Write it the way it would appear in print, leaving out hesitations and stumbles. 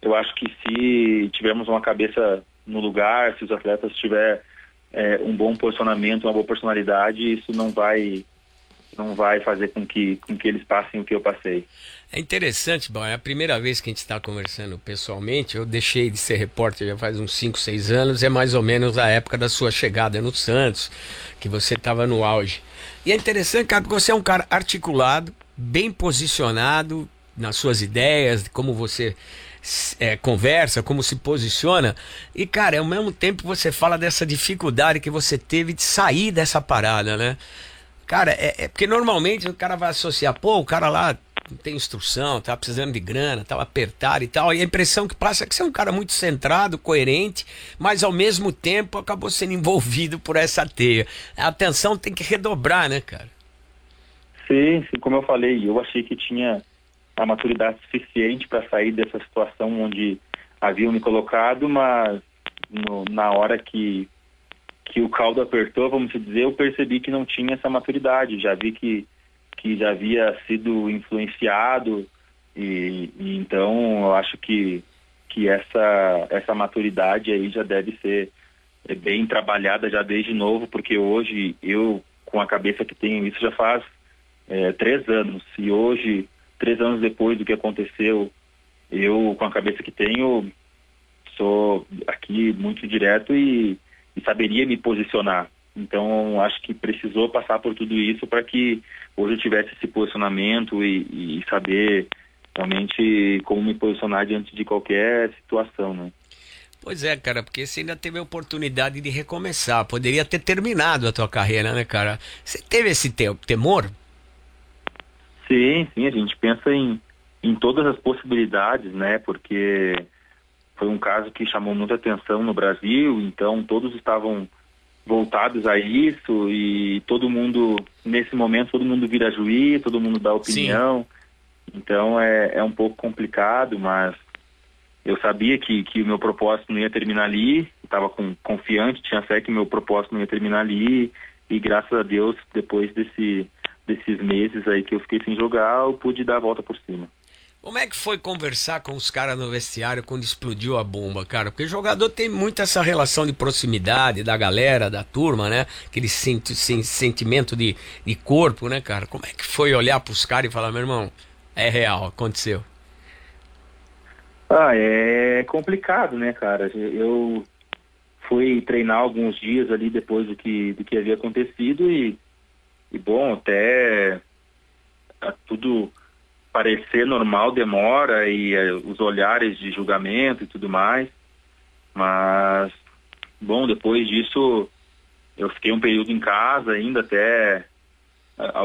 eu acho que se tivermos uma cabeça no lugar, se os atletas tiverem um bom posicionamento, uma boa personalidade, isso não vai fazer com que eles passem o que eu passei. É interessante, bom, é a primeira vez que a gente está conversando pessoalmente. Eu deixei de ser repórter já faz uns 5, 6 anos, é mais ou menos a época da sua chegada no Santos, que você estava no auge. E é interessante, cara, porque você é um cara articulado, bem posicionado nas suas ideias, de como você conversa, como se posiciona. E, cara, ao mesmo tempo você fala dessa dificuldade que você teve de sair dessa parada, né? Cara, porque normalmente o cara vai associar, pô, o cara lá não tem instrução, tá precisando de grana, tava apertado e tal. E a impressão que passa é que você é um cara muito centrado, coerente, mas ao mesmo tempo acabou sendo envolvido por essa teia. A atenção tem que redobrar, né, cara? Sim, sim, como eu falei, eu achei que tinha a maturidade suficiente para sair dessa situação onde haviam me colocado, mas na hora que o caldo apertou, vamos dizer, eu percebi que não tinha essa maturidade. Já vi que já havia sido influenciado e então eu acho que essa maturidade aí já deve ser bem trabalhada já desde novo, porque hoje eu, com a cabeça que tenho, isso já faz 3 anos, e hoje, 3 anos depois do que aconteceu, eu, com a cabeça que tenho, sou aqui muito direto e saberia me posicionar. Então, acho que precisou passar por tudo isso para que hoje eu tivesse esse posicionamento e saber realmente como me posicionar diante de qualquer situação, né? Pois é, cara, porque você ainda teve a oportunidade de recomeçar. Poderia ter terminado a tua carreira, né, cara? Você teve esse temor? Sim, sim, a gente pensa em todas as possibilidades, né? Porque foi um caso que chamou muita atenção no Brasil, então todos estavam voltados a isso e todo mundo, nesse momento, todo mundo vira juiz, todo mundo dá Sim. opinião, então é um pouco complicado, mas eu sabia que o meu propósito não ia terminar ali, estava confiante, tinha fé que o meu propósito não ia terminar ali e graças a Deus, depois desses meses aí que eu fiquei sem jogar, eu pude dar a volta por cima. Como é que foi conversar com os caras no vestiário quando explodiu a bomba, cara? Porque jogador tem muito essa relação de proximidade da galera, da turma, né? Aquele sentimento de corpo, né, cara? Como é que foi olhar pros caras e falar, meu irmão, é real, aconteceu? É complicado, né, cara? Eu fui treinar alguns dias ali depois do que havia acontecido e bom, até tudo parecer normal demora e os olhares de julgamento e tudo mais, mas bom, depois disso eu fiquei um período em casa ainda até